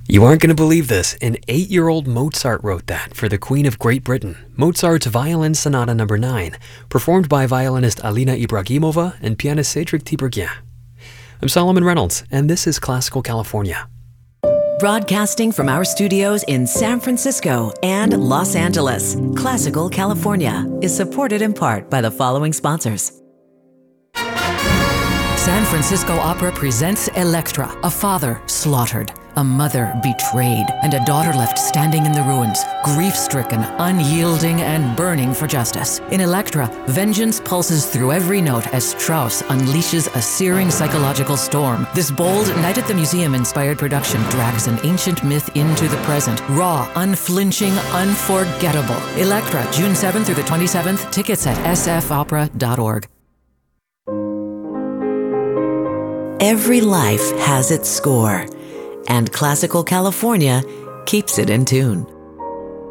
You aren't going to believe this. An 8-year-old Mozart wrote that for the Queen of Great Britain. Mozart's Violin Sonata No. 9, performed by violinist Alina Ibragimova and pianist Cédric Tiberghien. I'm Solomon Reynolds, and this is Classical California. Broadcasting from our studios in San Francisco and Los Angeles, Classical California is supported in part by the following sponsors. San Francisco Opera presents Elektra, a father slaughtered, a mother betrayed, and a daughter left standing in the ruins, grief-stricken, unyielding, and burning for justice. In Elektra, vengeance pulses through every note as Strauss unleashes a searing psychological storm. This bold, Night at the Museum-inspired production drags an ancient myth into the present. Raw, unflinching, unforgettable. Elektra, June 7th through the 27th. Tickets at sfopera.org. Every life has its score, and Classical California keeps it in tune.